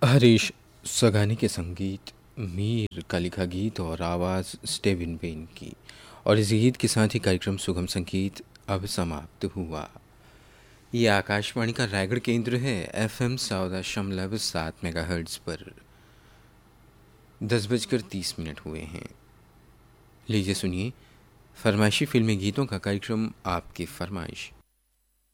हरीश सगानी के संगीत, मीर का लिखा गीत और आवाज़ स्टेविन बेन की। और इस गीत के साथ ही कार्यक्रम सुगम संगीत अब समाप्त हुआ। ये आकाशवाणी का रायगढ़ केंद्र है, FM 14.7 मेगाहर्ट्ज़ पर। 10:30 हुए हैं। लीजिए सुनिए फरमाइशी फिल्मी गीतों का कार्यक्रम आपकी फरमाइश।